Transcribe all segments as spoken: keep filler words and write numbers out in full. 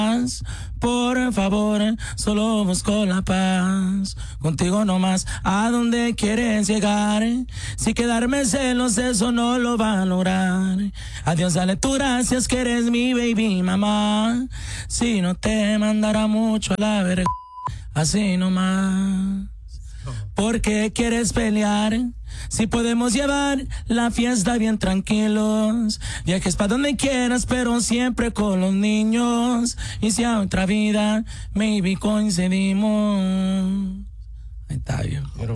Por favor, solo busco la paz. Contigo nomás, ¿a dónde quieres llegar? Si quedarme celos, eso no lo va a lograr. Adiós, dale tú gracias que eres mi baby mamá. Si no te mandará mucho a la verga, así nomás. ¿Por qué quieres pelear? Si podemos llevar la fiesta bien tranquilos. Viajes para donde quieras, pero siempre con los niños. Y si a otra vida, maybe coincidimos. Ahí está bien. Bueno,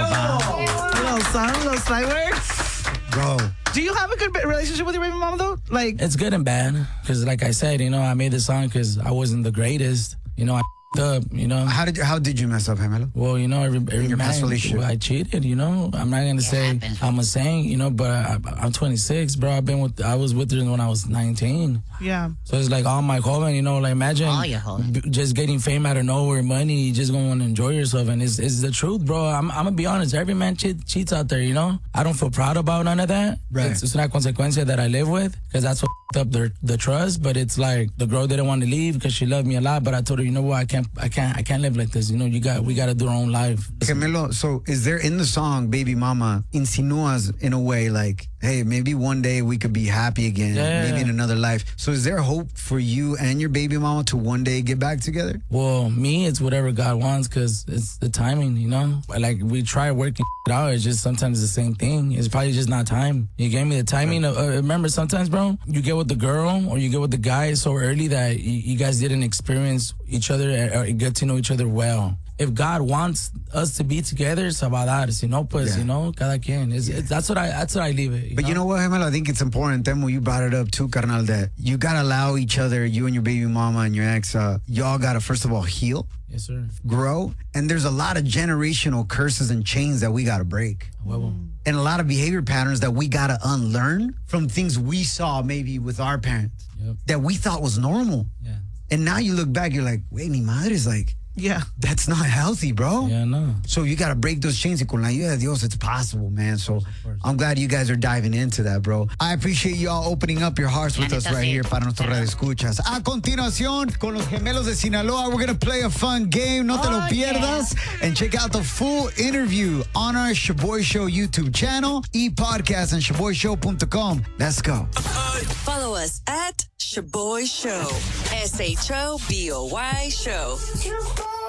little song, little side words. Bro. Do you have a good relationship with your baby mama, though? Like, it's good and bad. Because like I said, you know, I made this song because I wasn't the greatest. You know, I up, you know. How did you, how did you mess up, Gemelo? Well, you know, every, every your man, past relationship? well, I cheated, you know. I'm not gonna say happens. I'm a saint, you know, but I, I'm twenty-six, bro. I've been with, I was with her when I was nineteen. yeah. So it's like all my joven, you know, like imagine All your joven. b- just getting fame out of nowhere, money, you just going to enjoy yourself, and it's, it's the truth, bro. I'm, I'm gonna be honest, every man cheat, cheats out there, you know. I don't feel proud about none of that. Right. It's, it's not consequencia that I live with, because that's what f***ed up the the trust. But it's like the girl didn't want to leave because she loved me a lot, but I told her, you know what, I can't, I can't, I can't live like this. You know, you got, we got to do our own life. Gemelo, so is there in the song Baby Mama insinuas in a way like, hey, maybe one day we could be happy again, Yeah. maybe in another life. So is there hope for you and your baby mama to one day get back together? Well, me, it's whatever God wants, because it's the timing, you know? Like, we try working it out. It's just sometimes the same thing. It's probably just not time. You gave me the timing. Uh, remember, sometimes, bro, you get with the girl or you get with the guy so early that you, you guys didn't experience each other or get to know each other well. If God wants us to be together, se va a dar. Si no, pues, Yeah. you know, cada quien. It's, it's, that's what I that's what I leave it. You But know? you know what, Gemelo? I think it's important, Temo, you brought it up too, carnal, that you got to allow each other, you and your baby mama and your ex, uh, y'all got to, first of all, heal, Yes, sir. grow. And there's a lot of generational curses and chains that we got to break. Huevo. And a lot of behavior patterns that we got to unlearn from things we saw maybe with our parents Yep. that we thought was normal. Yeah. And now you look back, you're like, wait, mi madre's like, Yeah. that's not healthy, bro. Yeah, no. So you got to break those chains. Y con la ayuda de Dios, it's possible, man. So course. I'm glad you guys are diving into that, bro. I appreciate y'all opening up your hearts with La us neta, right sí. here para nuestros radioescuchas. A continuación, con los gemelos de Sinaloa, we're going to play a fun game. No te lo Oh, pierdas. And check out the full interview on our Shaboy Show YouTube channel, e-podcast, and shaboy show dot com. Let's go. Follow us at Shaboy Show. S H O B O Y Show.